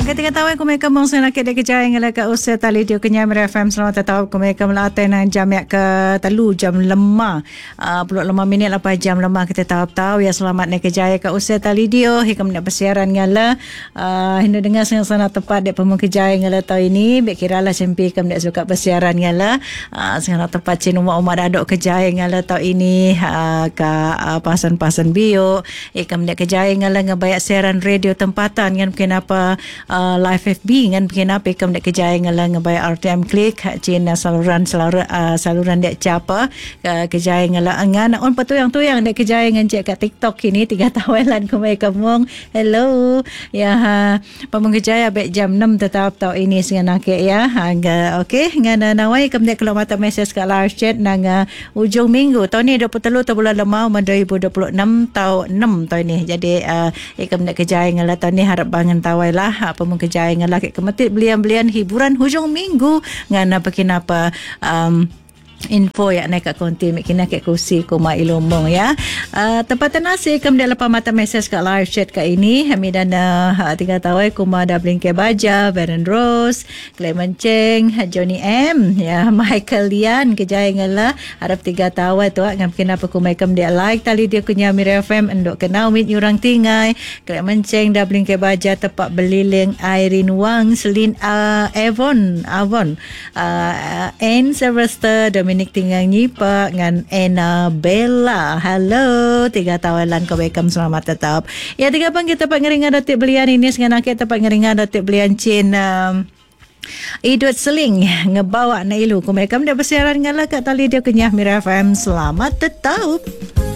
Ketika tahu aku mereka mong sana ke kejaya ngala ke usia tali dia kenya FM selamat tahu aku mereka melate nang jam yak ke telu jam lemah puluk 5 minit lepas jam lemah kita tahu ya selamat nak kejaya ke usia tali dia hikam nak bersiaran ngala hindu dengar sana tepat dek pemung kejaya ngala tahu ini bek kiralah sempi hikam nak suka bersiaran ngala sana tepat cin umat dadok kejaya ngala tahu ini ke pasan-pasan bio hikam nak kejaya ngala ngabayak siaran radio tempatan kan mungkin apa live FB kan bikin apa kam nak kejaya ngalang ngebay RTM klik cina saluran dek capa kejaya ngalang on patuyang nak kejaya ngan cek kat TikTok ini 3 tahun lan kumai kamong hello ya pamong kejaya bet jam 6 tetap tau ini sengan ke ya okey ngan nawai kam dek kalau mata message kat live chat nang ujung minggu tahun ni 23 bulan 5 2026 tahun 6 tahun ni jadi kam nak kejaya ngalang tahun ni harap bangun tawai lah apa mungkin kejaya ngalak kemetit belian-belian hiburan hujung minggu ngana apa info yang naik kat konti kena kat kursi koma ilomong ya tempatan nasi kam dia lepas mata mesej kat live chat kat ini kami dan 3 tahun kuma dah blingke baja Baron Rose Clement Cheng Johnny M ya Michael Lian kejaya ngala harap 3 tahun tu ngam kenapa kuma kam dia like tali dia kunya Mira FM endok kenal mit orang tinggai Clement Cheng dah blingke baja tepat beliling Irene Wang Celine Avon Anne Sylvester Dominic tinggal nyipak dengan Annabella. Hello, 3 tahun lan kebaikan selamat tetap. Ya 3 pang kita pak ngeringan datik belian ini sengan kita pak ngeringan datik belian cin Idut Seling ngebawa na ilu. Kumekam dia bersiaran ngala kat tali dia kenyah Mira FM. Selamat tetap.